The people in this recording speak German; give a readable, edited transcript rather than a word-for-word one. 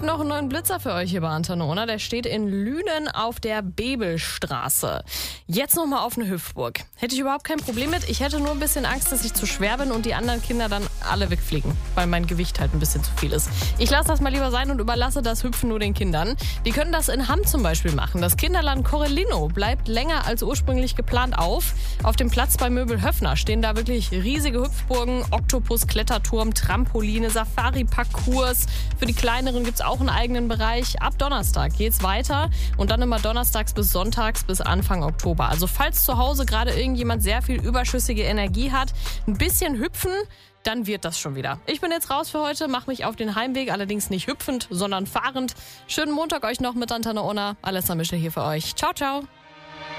habe noch einen neuen Blitzer für euch hier bei Antenne Unna. Der steht in Lünen auf der Bebelstraße. Jetzt nochmal auf eine Hüpfburg. Hätte ich überhaupt kein Problem mit. Ich hätte nur ein bisschen Angst, dass ich zu schwer bin und die anderen Kinder dann alle wegfliegen, weil mein Gewicht halt ein bisschen zu viel ist. Ich lasse das mal lieber sein und überlasse das Hüpfen nur den Kindern. Die können das in Hamm zum Beispiel machen. Das Kinderland Corellino bleibt länger als ursprünglich geplant auf. Auf dem Platz bei Möbelhöfner stehen da wirklich riesige Hüpfburgen, Oktopus, Kletterturm, Trampoline, Safari-Parcours. Für die Kleineren gibt es auch einen eigenen Bereich. Ab Donnerstag geht's weiter und dann immer donnerstags bis sonntags bis Anfang Oktober. Also falls zu Hause gerade irgendjemand sehr viel überschüssige Energie hat, ein bisschen hüpfen, dann wird das schon wieder. Ich bin jetzt raus für heute, mache mich auf den Heimweg, allerdings nicht hüpfend, sondern fahrend. Schönen Montag euch noch mit Antenne Unna. Alessa Mische hier für euch. Ciao, ciao.